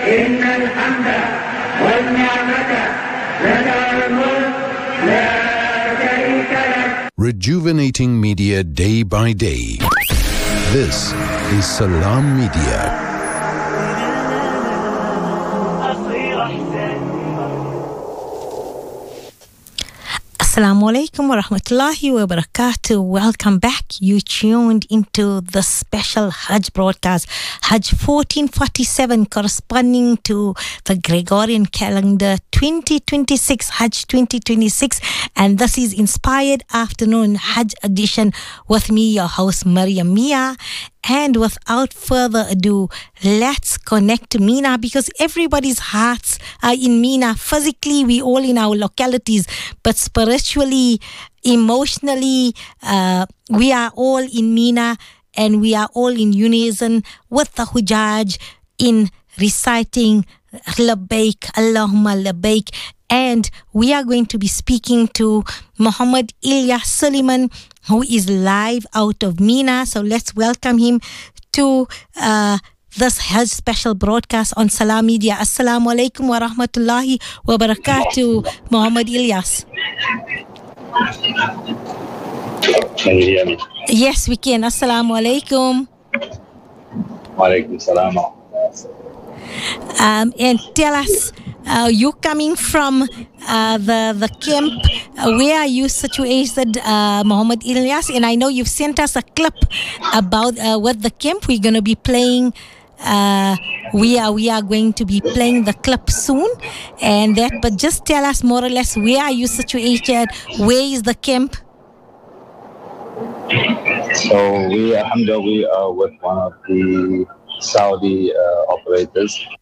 إن الحمد والنعمة لك الملك لا شريك لك. Rejuvenating media day by day. This is Salam Media. Assalamu alaikum wa rahmatullahi wa barakatuh. Welcome back. You tuned into the special Hajj broadcast, Hajj 1447, corresponding to the Gregorian calendar 2026, Hajj 2026. And this is Inspired Afternoon Hajj edition with me, your host, Maryam Mia. And without further ado, let's connect to Mina, because everybody's hearts are in Mina. Physically, we all in our localities, but spiritually, emotionally, we are all in Mina, and we are all in unison with the Hujjaj in reciting Labbaik, Allahumma Labbaik. And we are going to be speaking to Muhammad Ilyas Suleiman, who is live out of Mina. So let's welcome him to this Hajj special broadcast on Salam Media. Assalamu alaikum wa rahmatullahi wa barakatuh, Muhammad Ilyas. Can you hear me? Yes, we can. Assalamu alaikum. Wa alaikum salam. And tell us, you coming from the camp, where are you situated, Muhammad Ilyas? And I know you've sent us a clip about what the camp we're going to be playing. We are going to be playing the clip soon, and that. But just tell us more or less, where are you situated? Where is the camp? So we, alhamdulillah, we are with one of the Saudi operators